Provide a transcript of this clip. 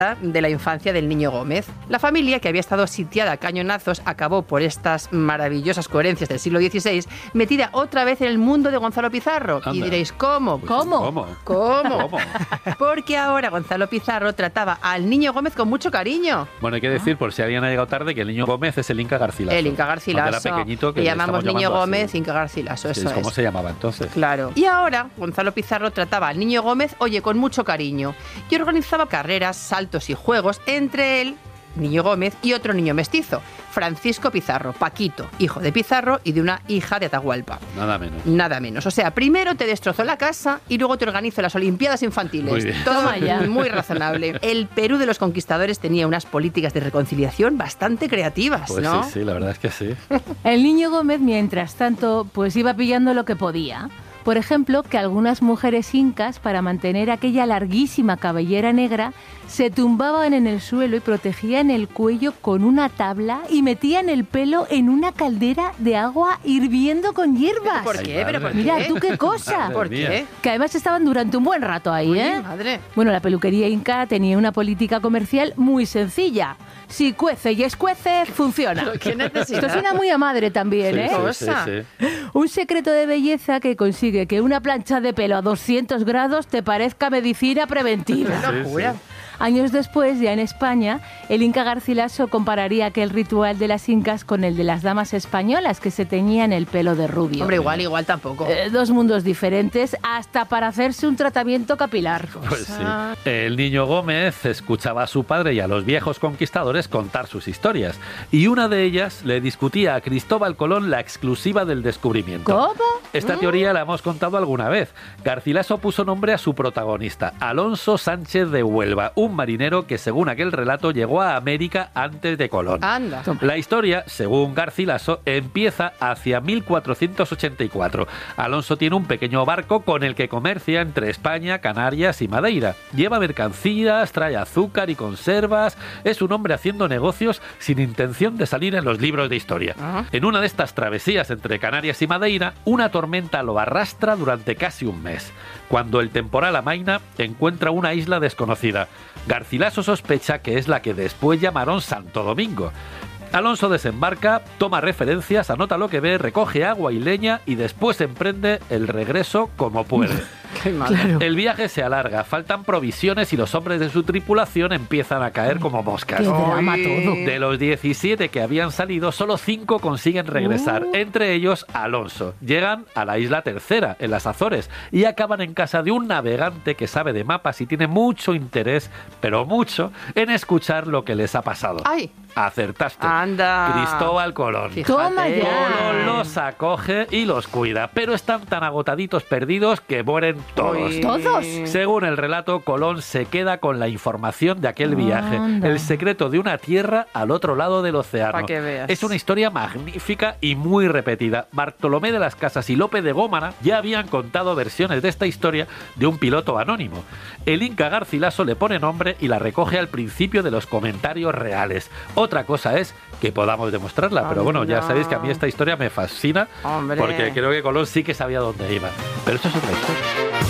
de la infancia del Niño Gómez. La familia, que había estado sitiada a cañonazos, acabó por estas maravillosas coherencias del siglo XVI metida otra vez en el mundo de Gonzalo Pizarro. Anda. Y diréis, ¿cómo? Pues ¿Cómo? Porque ahora Gonzalo Pizarro trataba al Niño Gómez con mucho cariño. Bueno, hay que decir, por si alguien ha llegado tarde, que el Niño Gómez es el Inca Garcilaso. El Inca Garcilaso. Era pequeñito, que le llamamos Niño Gómez, así. Inca Garcilaso, eso es. ¿Cómo se llamaba entonces? Claro. Y ahora Gonzalo Pizarro trataba al Niño Gómez, oye, con mucho cariño. Y organizaba carreras, saltos y juegos entre él, Niño Gómez, y otro niño mestizo, Francisco Pizarro, Paquito, hijo de Pizarro y de una hija de Atahualpa. Nada menos. Nada menos. O sea, primero te destrozó la casa y luego te organizó las Olimpiadas Infantiles. Muy bien. Todo muy razonable. El Perú de los conquistadores tenía unas políticas de reconciliación bastante creativas, pues ¿no? Sí, la verdad es que sí. El Niño Gómez, mientras tanto, pues iba pillando lo que podía. Por ejemplo, que algunas mujeres incas, para mantener aquella larguísima cabellera negra, se tumbaban en el suelo y protegían el cuello con una tabla y metían el pelo en una caldera de agua hirviendo con hierbas. ¿Por qué? Ay, madre. Mira, ¿tú qué cosa? ¿Por qué? Que además estaban durante un buen rato ahí, ¿eh? Uy, madre. Bueno, la peluquería inca tenía una política comercial muy sencilla. Si cuece y escuece, funciona. ¿Qué necesidad? Esto suena muy a madre también, ¿eh? Sí. Un secreto de belleza que consigue que una plancha de pelo a 200 grados te parezca medicina preventiva. ¡Qué locura! Años después, ya en España, el Inca Garcilaso compararía aquel ritual de las incas con el de las damas españolas que se teñían el pelo de rubio. Hombre, igual tampoco. Dos mundos diferentes, hasta para hacerse un tratamiento capilar. Pues sí. El Niño Gómez escuchaba a su padre y a los viejos conquistadores contar sus historias. Y una de ellas le discutía a Cristóbal Colón la exclusiva del descubrimiento. ¿Cómo? Esta teoría la hemos contado alguna vez. Garcilaso puso nombre a su protagonista, Alonso Sánchez de Huelva, un marinero que, según aquel relato, llegó a América antes de Colón. Anda. La historia, según Garcilaso, empieza hacia 1484. Alonso tiene un pequeño barco con el que comercia entre España, Canarias y Madeira. Lleva mercancías, trae azúcar y conservas. Es un hombre haciendo negocios sin intención de salir en los libros de historia. En una de estas travesías entre Canarias y Madeira, una tormenta lo arrastra durante casi un mes. Cuando el temporal amaina, encuentra una isla desconocida. Garcilaso sospecha que es la que después llamaron Santo Domingo. Alonso desembarca, toma referencias, anota lo que ve, recoge agua y leña y después emprende el regreso como puede. Qué mal. Claro. El viaje se alarga, faltan provisiones y los hombres de su tripulación empiezan a caer como moscas. Qué drama Ay. todo. De los 17 que habían salido, solo 5 consiguen regresar, entre ellos Alonso. Llegan a la isla Tercera, en las Azores, y acaban en casa de un navegante que sabe de mapas y tiene mucho interés, pero mucho, en escuchar lo que les ha pasado. ¡Ay! Acertaste. Anda. Cristóbal Colón. Fíjate. Toma ya. Colón los acoge y los cuida, pero están tan agotaditos perdidos que mueren todos. Uy. ¿Todos? Según el relato, Colón se queda con la información de aquel viaje, Anda. el secreto de una tierra al otro lado del océano. Pa' que veas. Es una historia magnífica y muy repetida. Bartolomé de las Casas y Lope de Gómara ya habían contado versiones de esta historia de un piloto anónimo. El Inca Garcilaso le pone nombre y la recoge al principio de los comentarios reales. Otra cosa es que podamos demostrarla, pero bueno, ya no. sabéis que a mí esta historia me fascina, Hombre. porque creo que Colón sí que sabía dónde iba. Pero eso es otra historia.